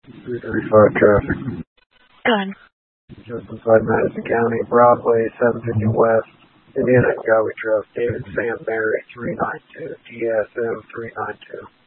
335 traffic. Done. Just inside Madison County, Broadway, 750 West, Indiana Highway Trail, David Sam Barry, 392, DSM 392.